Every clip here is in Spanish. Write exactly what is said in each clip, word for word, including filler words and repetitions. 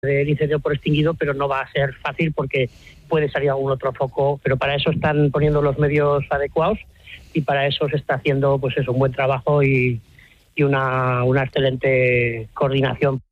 del incendio por extinguido, pero no va a ser fácil porque puede salir algún otro foco, pero para eso están poniendo los medios adecuados y para eso se está haciendo pues eso, un buen trabajo y, y una, una excelente coordinación.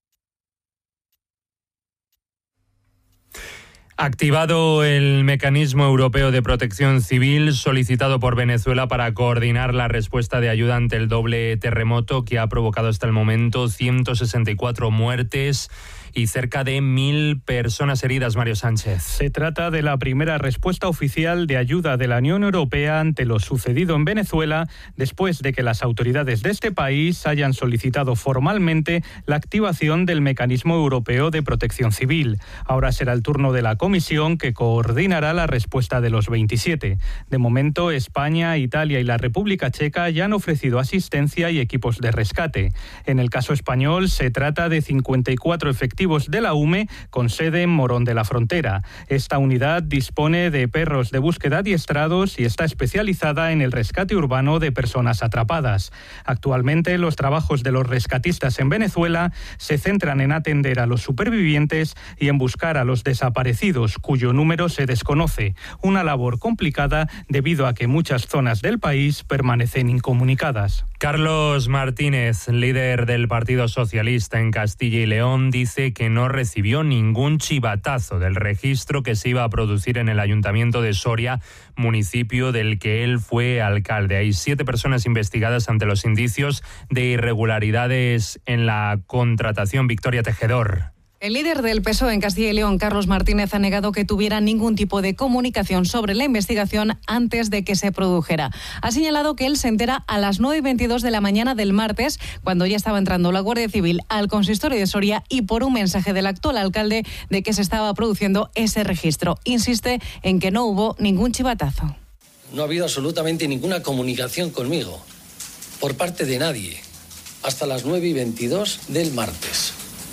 Activado el mecanismo europeo de protección civil solicitado por Venezuela para coordinar la respuesta de ayuda ante el doble terremoto que ha provocado hasta el momento ciento sesenta y cuatro muertes y cerca de mil personas heridas, Mario Sánchez. Se trata de la primera respuesta oficial de ayuda de la Unión Europea ante lo sucedido en Venezuela, después de que las autoridades de este país hayan solicitado formalmente la activación del mecanismo europeo de protección civil. Ahora será el turno de la Comisión, que coordinará la respuesta de los veintisiete. De momento, España, Italia y la República Checa ya han ofrecido asistencia y equipos de rescate. En el caso español, se trata de cincuenta y cuatro efectivos de la U M E con sede en Morón de la Frontera. Esta unidad dispone de perros de búsqueda adiestrados y está especializada en el rescate urbano de personas atrapadas. Actualmente, los trabajos de los rescatistas en Venezuela se centran en atender a los supervivientes y en buscar a los desaparecidos, cuyo número se desconoce. Una labor complicada debido a que muchas zonas del país permanecen incomunicadas. Carlos Martínez, líder del Partido Socialista en Castilla y León, dice que no recibió ningún chivatazo del registro que se iba a producir en el Ayuntamiento de Soria, municipio del que él fue alcalde. Hay siete personas investigadas ante los indicios de irregularidades en la contratación. Victoria Tejedor. El líder del P S O E en Castilla y León, Carlos Martínez, ha negado que tuviera ningún tipo de comunicación sobre la investigación antes de que se produjera. Ha señalado que él se entera a las nueve y veintidós de la mañana del martes, cuando ya estaba entrando la Guardia Civil al consistorio de Soria y por un mensaje del actual alcalde de que se estaba produciendo ese registro. Insiste en que no hubo ningún chivatazo. No ha habido absolutamente ninguna comunicación conmigo, por parte de nadie, hasta las nueve y veintidós del martes,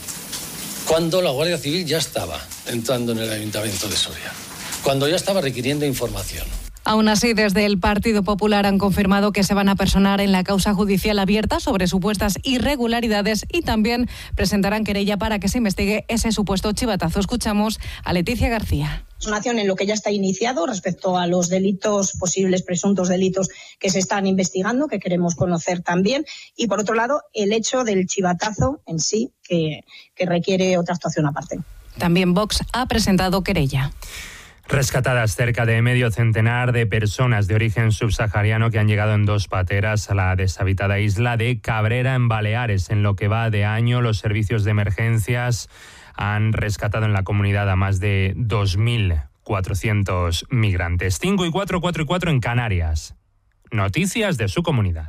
cuando la Guardia Civil ya estaba entrando en el Ayuntamiento de Soria, cuando ya estaba requiriendo información. Aún así, desde el Partido Popular han confirmado que se van a personar en la causa judicial abierta sobre supuestas irregularidades y también presentarán querella para que se investigue ese supuesto chivatazo. Escuchamos a Leticia García. Es una acción en lo que ya está iniciado respecto a los delitos, posibles presuntos delitos que se están investigando, que queremos conocer también. Y por otro lado, el hecho del chivatazo en sí, que, que requiere otra actuación aparte. También Vox ha presentado querella. Rescatadas cerca de medio centenar de personas de origen subsahariano que han llegado en dos pateras a la deshabitada isla de Cabrera, en Baleares. En lo que va de año, los servicios de emergencias han rescatado en la comunidad a más de dos mil cuatrocientos migrantes. cinco y cuatro, cuatro y cuatro en Canarias. Noticias de su comunidad.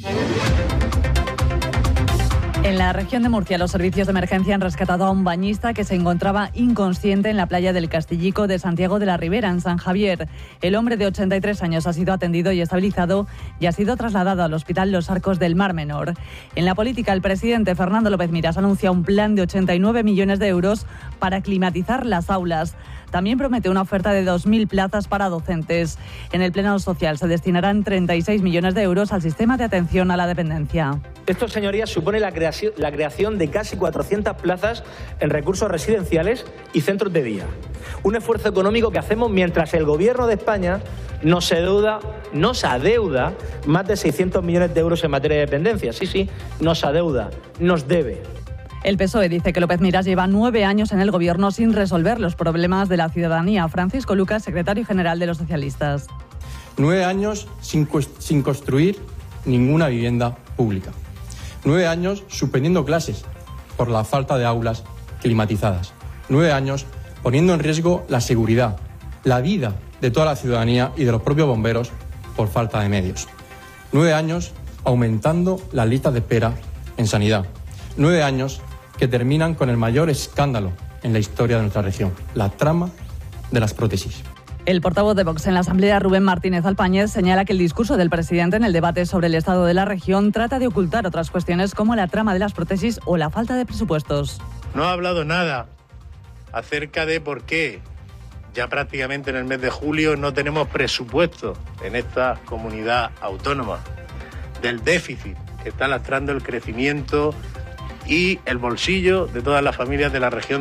En la región de Murcia, los servicios de emergencia han rescatado a un bañista que se encontraba inconsciente en la playa del Castillico de Santiago de la Ribera, en San Javier. El hombre de ochenta y tres años ha sido atendido y estabilizado y ha sido trasladado al Hospital Los Arcos del Mar Menor. En la política, el presidente Fernando López Miras anuncia un plan de ochenta y nueve millones de euros para climatizar las aulas. También promete una oferta de dos mil plazas para docentes. En el Pleno Social se destinarán treinta y seis millones de euros al sistema de atención a la dependencia. Esto, señorías, supone la creación, la creación de casi cuatrocientas plazas en recursos residenciales y centros de día. Un esfuerzo económico que hacemos mientras el Gobierno de España nos adeuda, nos adeuda más de seiscientos millones de euros en materia de dependencia. Sí, sí, nos adeuda, nos debe. El P S O E dice que López Miras lleva nueve años en el Gobierno sin resolver los problemas de la ciudadanía. Francisco Lucas, secretario general de los socialistas. Nueve años sin, sin construir ninguna vivienda pública. Nueve años suspendiendo clases por la falta de aulas climatizadas. Nueve años poniendo en riesgo la seguridad, la vida de toda la ciudadanía y de los propios bomberos por falta de medios. Nueve años aumentando las listas de espera en sanidad. Nueve años que terminan con el mayor escándalo en la historia de nuestra región, la trama de las prótesis. El portavoz de Vox en la Asamblea, Rubén Martínez Alpáñez, señala que el discurso del presidente en el debate sobre el estado de la región trata de ocultar otras cuestiones como la trama de las prótesis o la falta de presupuestos. No ha hablado nada acerca de por qué ya prácticamente en el mes de julio no tenemos presupuesto en esta comunidad autónoma, del déficit que está lastrando el crecimiento y el bolsillo de todas las familias de la región.